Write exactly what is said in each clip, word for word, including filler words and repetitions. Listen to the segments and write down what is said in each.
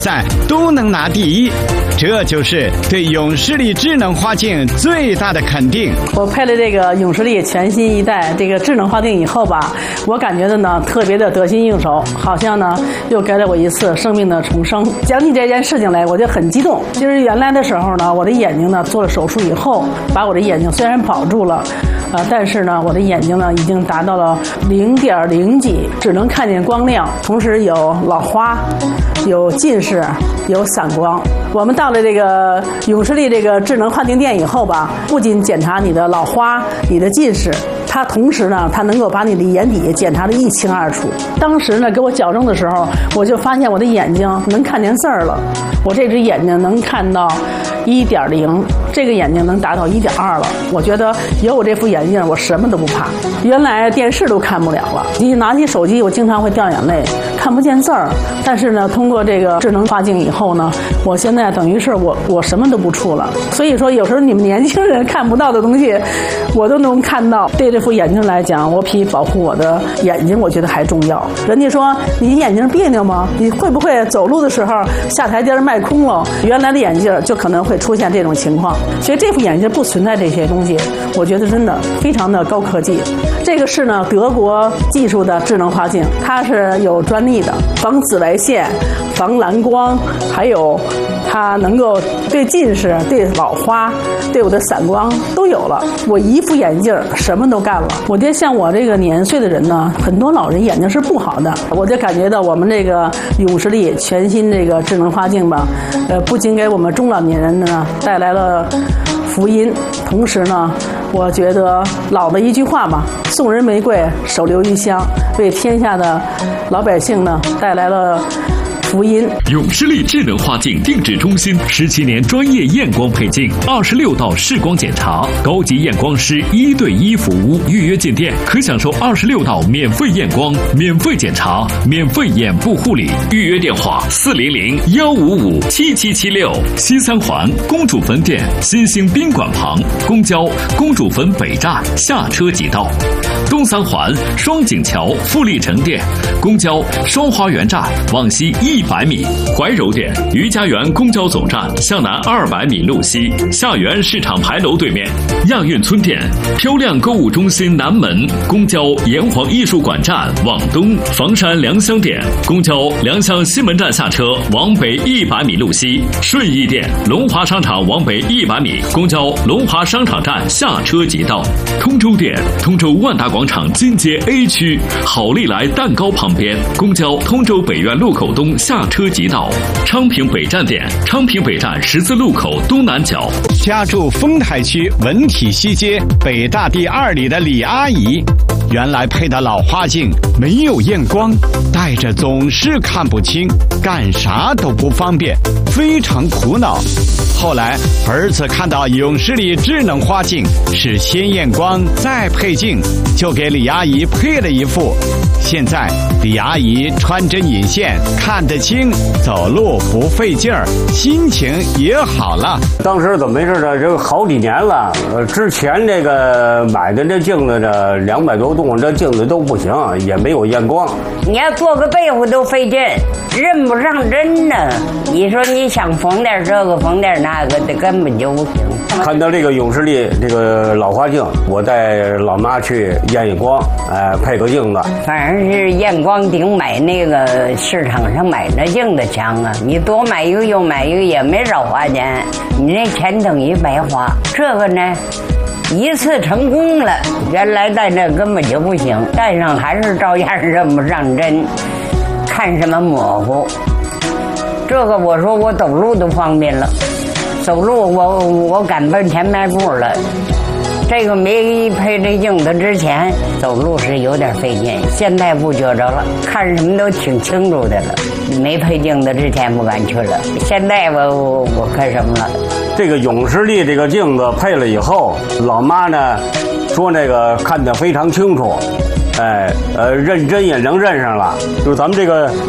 赛都能拿第一，这就是对永视力智能花镜最大的肯定。 我配了这个永视力全新一代这个智能花镜以后吧，我感觉的呢特别的得心应手，好像呢又给了我一次生命的重生。讲起这件事情来，我就很激动。就是原来的时候呢，我的眼睛呢做了手术以后，把我的眼睛虽然保住了，呃，但是呢，我的眼睛呢已经达到了零点零几，只能看见光亮，同时有老花，有近视，有散光。我们到了这个永视力这个智能花镜店以后吧，不仅检查你的老花、你的近视，它同时呢，它能够把你的眼底检查得一清二楚。当时呢，给我矫正的时候，我就发现我的眼睛能看见字儿了，我这只眼睛能看到一点零，这个眼睛能达到一点二了。我觉得有我这副眼镜，我什么都不怕。原来电视都看不了了，一拿起手机，我经常会掉眼泪，看不见字儿。但是呢，通过这个智能花镜以后呢，我现在等于是我我什么都不触了。所以说，有时候你们年轻人看不到的东西，我都能看到。对这副眼镜来讲，我比保护我的眼睛，我觉得还重要。人家说你眼睛别扭吗？你会不会走路的时候下台阶迈空了？原来的眼镜就可能会出现这种情况。所以这副眼镜不存在这些东西，我觉得真的非常的高科技。这个是呢德国技术的智能花镜，它是有专利的，防紫外线、防蓝光，还有它能够对近视、对老花、对我的散光都有了。我一副眼镜什么都干了。我觉得像我这个年岁的人呢，很多老人眼睛是不好的，我就感觉到我们这个永视力全新这个智能花镜吧，呃，不仅给我们中老年人呢带来了福音，同时呢，我觉得老的一句话嘛，送人玫瑰，手留余香，为天下的老百姓呢带来了福音。 永视力智能花镜定制中心十七年专业验光配镜，二十六道视光检查，高级验光师一对一服务。预约进店可享受二十六道免费验光、免费检查、免费眼部护理。预约电话：四零零幺五五七七七六。西三环公主坟店新兴宾馆旁，公交公主坟北站下车即到。东三环双井桥富力城店，公交双花园站往西一百米。怀柔店余家园公交总站向南二百米路西，下园市场牌楼对面。亚运村店漂亮购物中心南门，公交炎黄艺术馆站往东。房山良乡店公交良乡西门站下车往北一百米路西。顺义店龙华商场往北一百米，公交龙华商场站下车即到。通州店通州万达广场金街 A 区好利来蛋糕旁边，公交通州北苑路口东下车即到。昌平北站店昌平北站十字路口东南角。 家住丰台区文体西街北大第二里的李阿姨，原来配的老花镜没有验光，戴着总是看不清，干啥都不方便，非常苦恼。后来儿子看到永视力智能花镜是先验光再配镜，就给李阿姨配了一副。现在李阿姨穿针引线，看得清，走路不费劲儿，心情也好了。 当时怎么回事呢？这个好几年了，呃，之前这个买的这镜子呢，两百多度，这镜子都不行，也没有验光。 你要做个被子都费劲，认不上针呢。你说你想缝点这个缝点那个的，根本就不行。 看到这个永视力这个老花镜，我带老妈去验验光，哎、呃，配个镜子。 反正是验光顶买那个市场上买那镜子强啊！你多买一个又买一个也没少花钱，你那钱等于白花。这个呢，一次成功了，原来戴那根本就不行，戴上还是照样认不上针，看什么模糊。这个我说我走路都方便了，走路我我敢奔前迈步了。这个没配这镜子之前走路是有点费劲，现在不觉着了，看什么都挺清楚的了。没配镜子之前不敢去了，现在我我我看什么了？ 这个永视力这个镜子配了以后，老妈呢说那个看得非常清楚，哎呃认真也能认上了。就咱们这个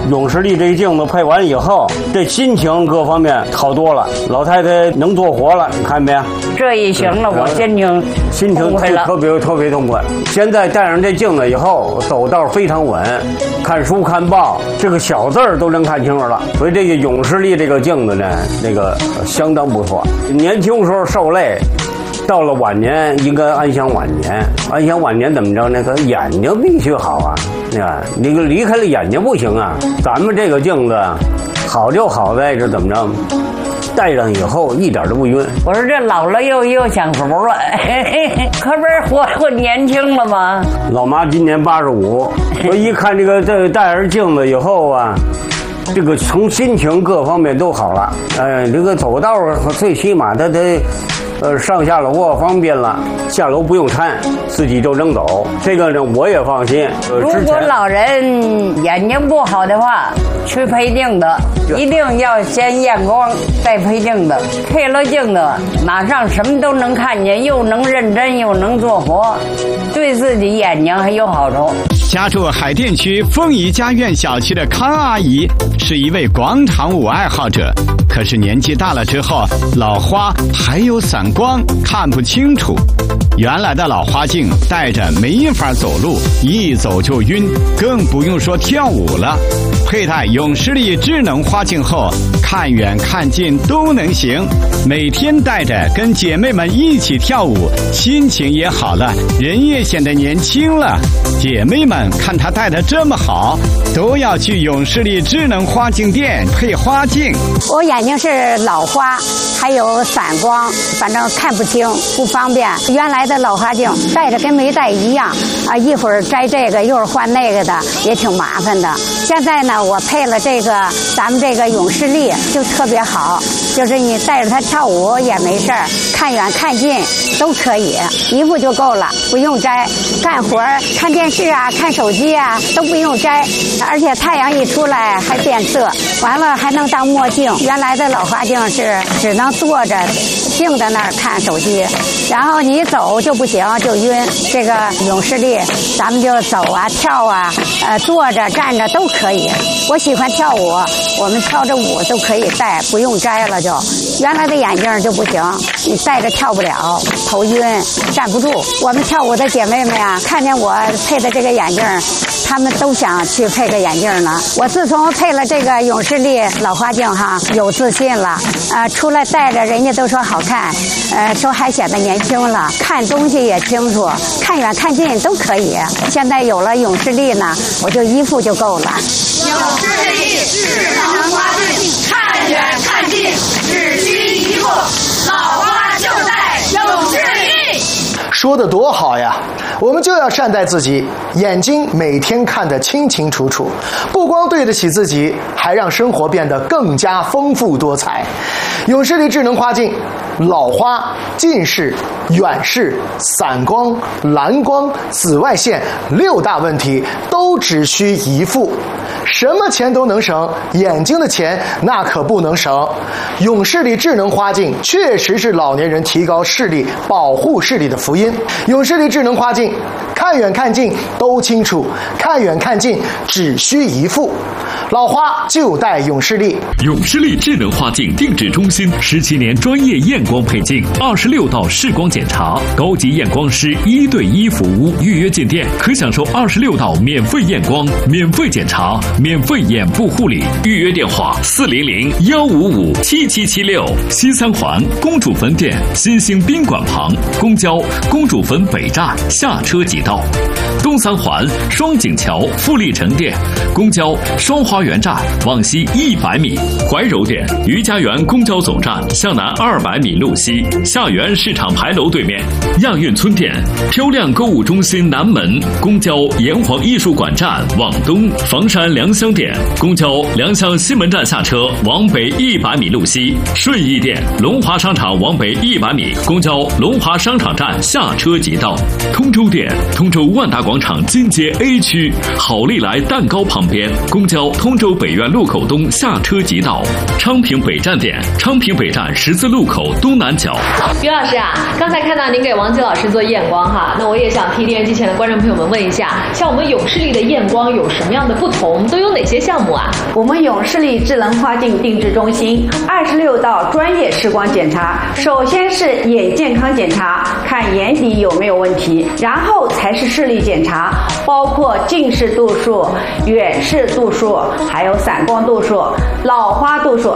永视力这镜子配完以后，这心情各方面好多了。老太太能做活了，你看没有？ 这一行了，我心情心情特别特别痛快。现在戴上这镜子以后，走道非常稳，看书看报，这个小字儿都能看清楚了。所以这个永视力这个镜子呢，那个相当不错。年轻时候受累。到了晚年应该安享晚年，安享晚年怎么着？那个眼睛必须好啊，对吧？你离开了眼睛不行啊。咱们这个镜子好就好在这怎么着？戴上以后一点都不晕。 我说这老了又又享福了，可不是活活年轻了吗？ 老妈今年八十五，我一看这个这戴上镜子以后啊。这个从心情各方面都好了，呃，这个走道最起码它得，呃，上下楼方便了，下楼不用搀，自己就能走。这个呢，我也放心。呃、 如果老人眼睛不好的话，去配镜子，一定要先验光再配镜子。配了镜子，马上什么都能看见，又能认真又能做活，对自己眼睛还有好处。 家住海淀区凤仪家苑小区的康阿姨是一位广场舞爱好者，可是年纪大了之后，老花还有散光，看不清楚。原来的老花镜戴着没法走路，一走就晕，更不用说跳舞了。佩戴永视力智能花镜后，看远看近都能行，每天戴着跟姐妹们一起跳舞，心情也好了，人也显得年轻了。姐妹们看她戴得这么好，都要去永视力智能花镜店配花镜。 我眼睛是老花，还有散光，反正看不清，不方便。原来的老花镜戴着跟没戴一样啊，一会儿摘这个，一会儿换那个的，也挺麻烦的。现在呢，我配了这个咱们这个永视力，就特别好，就是你带着它跳舞也没事儿，看远看近都可以，一副就够了，不用摘。干活看电视啊，看手机啊都不用摘，而且太阳一出来还变色，完了还能当墨镜。原来的老花镜是只能坐着静在那儿看手机，然后你走就不行，就晕。这个永视力咱们就走啊跳啊，呃坐着站着都可以。我喜欢跳舞，我们跳着舞都可以戴，不用摘了就。原来的眼镜就不行，你戴着跳不了，头晕站不住。我们跳舞的姐妹们呀，看见我配的这个眼镜，她们都想去配个眼镜呢。我自从配了这个永视力老花镜哈，有自信了，呃，出来戴着人家都说好看，呃，说还显得年轻了，看东西也清楚，看远看近都可以。现在有了永视力呢，我就一副就够了。 永视力智能花镜，看远看近只需一副，老花就戴永视力。 说得多好呀！我们就要善待自己，眼睛每天看得清清楚楚，不光对得起自己，还让生活变得更加丰富多彩。永视力智能花镜，老花、近视、远视、散光、蓝光、紫外线六大问题都只需一副。什么钱都能省，眼睛的钱那可不能省。永视力智能花镜确实是老年人提高视力、保护视力的福音。永视力智能花镜，看远看近都清楚，看远看近只需一副。老花就戴永视力。 永视力智能花镜定制中心十七年专业验光配镜，二十六道视光检查，高级验光师一对一服务。预约进店可享受二十六道免费验光、免费检查、免费眼部护理。预约电话：四零零幺五五七七七六。西三环公主坟店新兴宾馆旁，公交公主坟北站下车即到。东三环双井桥富力城店，公交双花园站往西一百米。怀柔店余家园公交总站向南二百米路西，下园市场牌楼对面。亚运村店漂亮购物中心南门，公交炎黄艺术馆站往东。房山良乡店公交良乡西门站下车往北一百米路西。顺义店龙华商场往北一百米，公交龙华商场站下车即到。通州店通州万达广场金街 A 区，好利来蛋糕旁边，公交通州北苑路口东下车即到。昌平北站点，昌平北站十字路口东南角。 于老师啊，刚才看到您给王吉老师做验光哈，那我也想替电视机前的观众朋友们问一下，像我们永视力的验光有什么样的不同？都有哪些项目啊？ 我们永视力智能花镜定制中心二十六道专业视光检查，首先是眼健康检查，看眼底有没有问题，然后才是视力检查，包括近视度数、远视度数，还有散光度数、老花度数，